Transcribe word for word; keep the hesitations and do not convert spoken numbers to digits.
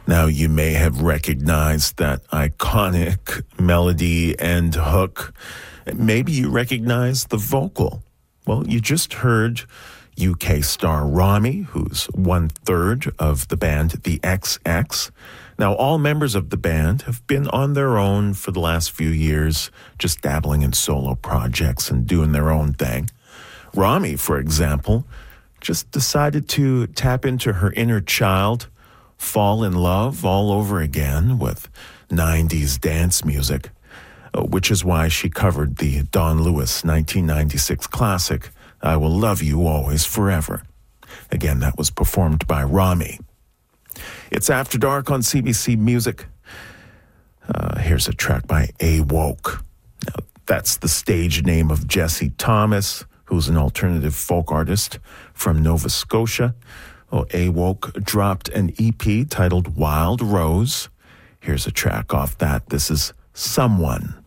Now, you may have recognized that iconic melody and hook. Maybe you recognize the vocal. Well, you just heard U K star Rami, who's one-third of the band The X X. Now, all members of the band have been on their own for the last few years, just dabbling in solo projects and doing their own thing. Rami, for example, just decided to tap into her inner child, fall in love all over again with nineties dance music, which is why she covered the Don Lewis nineteen ninety-six classic, I Will Love You Always Forever. Again, that was performed by Rami. It's After Dark on C B C Music. Uh, here's a track by A-Woke. Now, that's the stage name of Jesse Thomas, who's an alternative folk artist from Nova Scotia. Well, A-Woke dropped an E P titled Wild Rose. Here's a track off that. This is Someone.